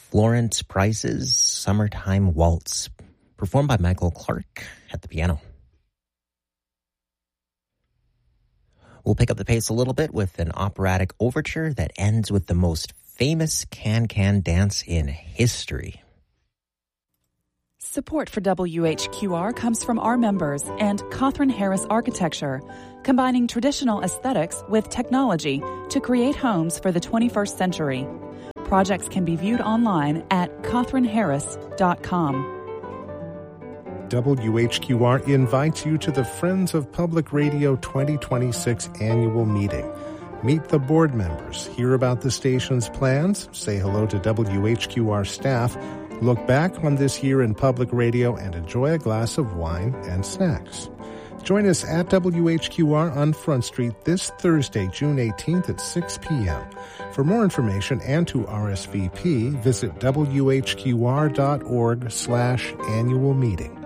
Florence Price's Summertime Waltz, performed by Michael Clark at the piano. We'll pick up the pace a little bit with an operatic overture that ends with the most famous can-can dance in history. Support for WHQR comes from our members and Catherine Harris Architecture, combining traditional aesthetics with technology to create homes for the 21st century. Projects can be viewed online at catherineharris.com. WHQR invites you to the Friends of Public Radio 2026 annual meeting. Meet the board members, hear about the station's plans, say hello to WHQR staff, look back on this year in public radio, and enjoy a glass of wine and snacks. Join us at WHQR on Front Street this Thursday, June 18th at 6 p.m. For more information and to RSVP, visit WHQR.org/annual meeting.